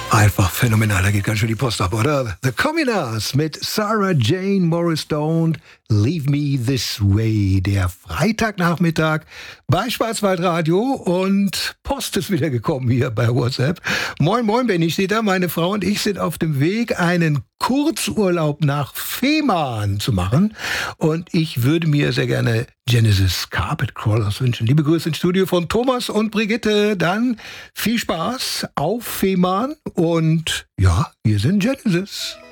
Einfach phänomenal, da geht ganz schön die Post ab, oder? The Communards mit Sarah Jane Morris Don't Leave Me This Way. Der Freitagnachmittag bei Schwarzwaldradio und Post ist wieder gekommen hier bei WhatsApp. Moin, moin, Benni, ich sehe da, meine Frau und ich sind auf dem Weg, einen Kurzurlaub nach Fehmarn zu machen. Und ich würde mir sehr gerne Genesis Carpet Crawlers wünschen. Liebe Grüße ins Studio von Thomas und Brigitte. Dann viel Spaß auf Fehmarn und ja, wir sind Genesis.